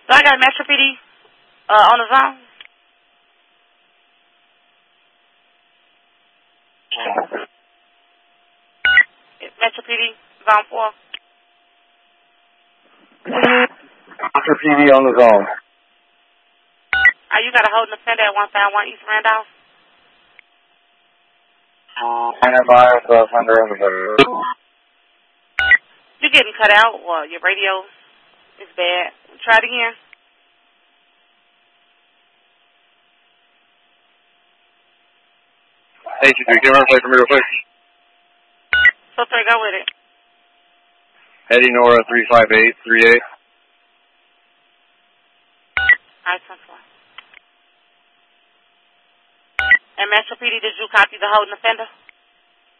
So I got Metro PD on the phone. Metro PD, zone 4. Metro PD on the zone. You got a holding offender at 151 East Randolph? Identify the offender on the zone. You're getting cut out, or your radio is bad. Try it again. Hey, can you replay for me real quick? So 3, go with it. Eddie Nora 35838. Alright, 24. And Metro PD, did you copy the holding offender?